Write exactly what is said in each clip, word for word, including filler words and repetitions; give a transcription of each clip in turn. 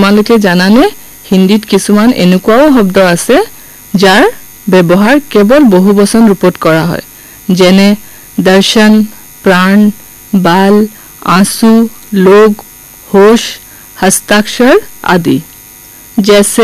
তোমালোকে জানানে হিন্দীত কিছুমান এনেকুৱাও শব্দ আছে যাৰ ব্যৱহাৰ কেৱল বহুবচন ৰূপত কৰা হয় যেনে दर्शन प्राण बाल आंसू लोग होश हस्ताक्षर आदि जैसे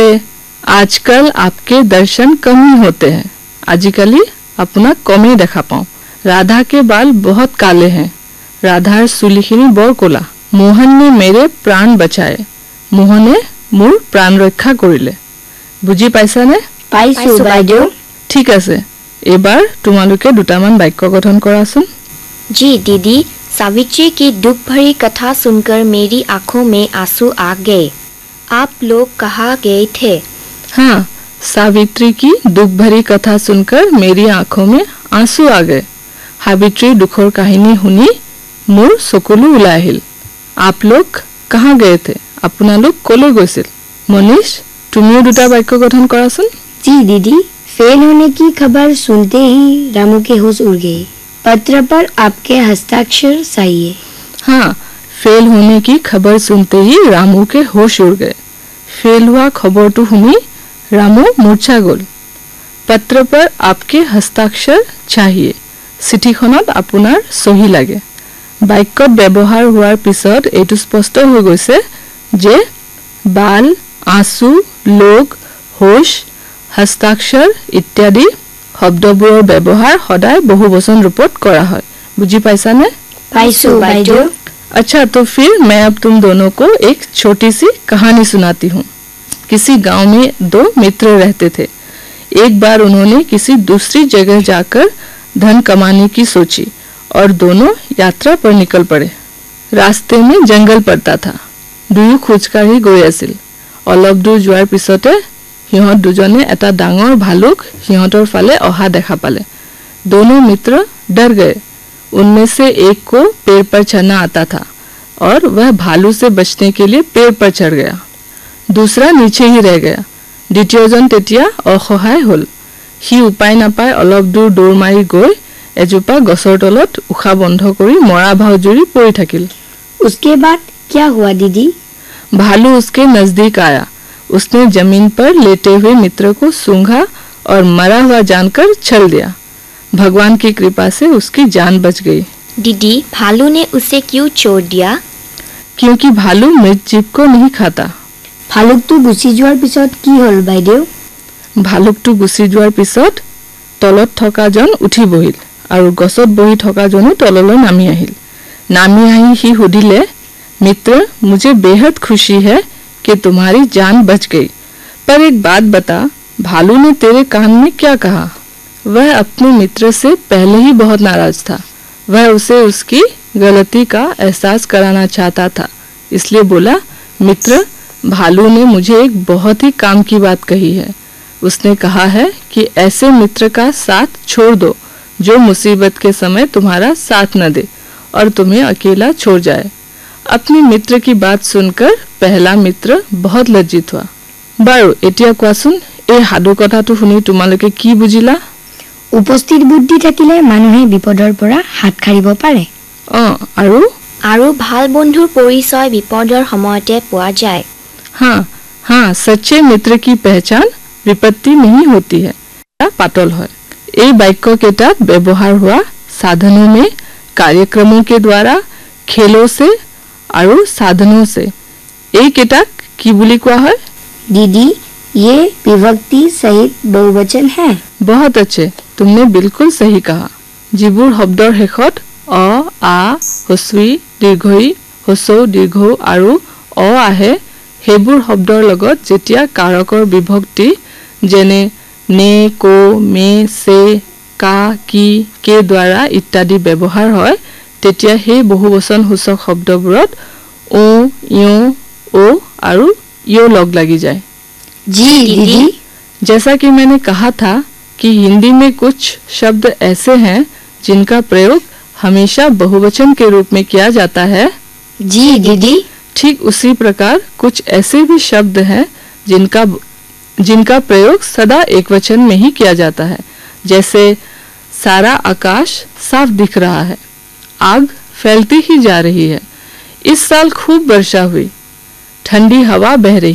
आजकल आपके दर्शन कम ही होते हैं आजकल अपना कम ही देखा पाऊं राधा के बाल बहुत काले हैं राधार चुलिखिनि बर कोला मोहन ने मेरे प्राण बचाए मोहने मोर प्राण रक्षा करिले बुझी पाइछाने पाइछु বাইদেউ ठीक আছে एबार तुमालुके दुटामान वाक्य गठन करासुन जी दीदी सावित्री की दुख भरी कथा सुनकर मेरी आंखों में आंसू आ गए आप लोग कहाँ गए थे हाँ सावित्री की दुख भरी कथा सुनकर मेरी आंखों में आंसू आ गए सावित्री दुखर कहानी शुनी मोर चकुलो उलाई आहिल आप लोग कहाँ गए थे आपनालोक कলৈ গৈছিল मनीष तुमिও दुटा वाक्य गठन करासुन जी दीदी फेल होने की खबर सुनते ही रामू के होश उड़ गए पत्र पर आपके हस्ताक्षर चाहिए हाँ फेल होने की खबर सुनते ही रामू के होश उड़ गए फेल हुआ खबर तो सुनी रामू मूर्छा गल पत्र पर आपके हस्ताक्षर चाहिए चिठिखনত আপোনাৰ सही লাগে বাক্যত ব্যৱহাৰ হোৱাৰ পিছত এটো স্পষ্ট হৈ গৈছে যে বাল आंसू लोग होश हस्ताक्षर इत्यादि शब्दবোৰৰ ব্যৱহাৰ সদায় বহুবচন ৰূপত কৰা হয় বুজি পাইছানে पाइछु বাইদেউ अच्छा तो फिर मैं अब तुम दोनों को एक छोटी सी कहानी सुनाती हूँ किसी गांव में दो मित्र रहते थे एक बार उन्होंने किसी दूसरी जगह जाकर धन कमाने की सोची और दोनों यात्रा पर निकल पड़े रास्ते में जंगल पड़ता था दुयো खोजकाঢ়ি গৈ আছিল অলপ দূৰ যোৱাৰ পিছতে সিহঁত দুজনে এটা ডাঙৰ ভালুক সিহঁতৰ ফালে অহা দেখা পালে दोनों मित्र डर गए उनमें से एक को पेड़ पर चढ़ना आता था और वह भालू से बचने के लिए पेड़ पर चढ़ गया दूसरा नीचे ही रह गया द्वितीयजन तेतिया असहाय हल हि उपाय नापाय अलप दूर दौड़ मारि गई एजुपा गছৰ তলত उखा बंध কৰি मरा भाव जुरी परि থাকিল उसके बाद क्या हुआ दीदी भालू उसके नजदीक आया उसने जमीन पर लेटे हुए मित्र को सूंघा और मरा हुआ जानकर छल दिया भगवान की कृपा से उसकी जान बच गई दीदी भालू ने उसे क्यों छोड़ दिया क्योंकि भालू मृत जीव को नहीं खाता ভালুকটো গুচি যোৱাৰ পিছত কি হল বাইদেউ ভালুকটো গুচি যোৱাৰ পিছত তলত থকা জন উঠি বহিল আৰু গছত বহি থকা জনো তললৈ নামি আহিল नामी आई ही हुदिले मित्र मुझे बेहद खुशी है कि तुम्हारी जान बच गई पर एक बात बता भालू ने तेरे कान में क्या कहा वह अपने मित्र से पहले ही बहुत नाराज था वह उसे उसकी गलती का एहसास कराना चाहता था इसलिए बोला मित्र भालू ने मुझे एक बहुत ही काम की बात कही है उसने कहा है कि ऐसे मित्र का साथ छोड़ दो जो मुसीबत के समय तुम्हारा साथ न दे और तुम्हें अकेला छोड़ जाए अपने मित्र की बात सुनकर पहला मित्र बहुत लज्जित हुआ बारो एटिया कोৱাচোন এই হাদু কথাটো শুনি তোমালোকে কি বুজিলা উপস্থিত বুদ্ধি থাকিলে মানুহে বিপদৰ পৰা হাত খাৰিব পাৰে অ আৰু আৰু ভাল বন্ধুৰ পৰিচয় বিপদৰ সময়তে পোৱা যায় हाँ हाँ सच्चे मित्र की पहचान विपत्ति में ही होती है पातल है এই বাক্য কেটাত ব্যৱহাৰ হোৱা साधनों में कार्यक्रमों के द्वारा खेलों से और साधनों से एक केटाक की बुली कोৱা হয় दीदी ये विभक्ति सहित बहुवचन है बहुत अच्छे तुमने बिल्कुल सही कहा जिबुर शब्दर शेषत अ आ हस्वी दीर्घई हसौ दीर्घ और अ आहे हेबुर शब्दर लगत जेतिया कारकर विभक्ति जेने ने को मे से का की के द्वारा इत्यादि व्यवहार হয় তেতিয়া हे बहुवचन सूचक शब्दবোৰত ओ यो ओ और यो लग लगी जाए जी दीदी जैसा कि मैंने कहा था कि हिंदी में कुछ शब्द ऐसे हैं जिनका प्रयोग हमेशा बहुवचन के रूप में किया जाता है जी दीदी ठीक उसी प्रकार कुछ ऐसे भी शब्द हैं जिनका जिनका प्रयोग सदा एकवचन में ही किया जाता है जैसे सारा आकाश साफ दिख रहा है आग फैलती ही जा रही है इस साल खूब वर्षा हुई ठंडी हवा बह रही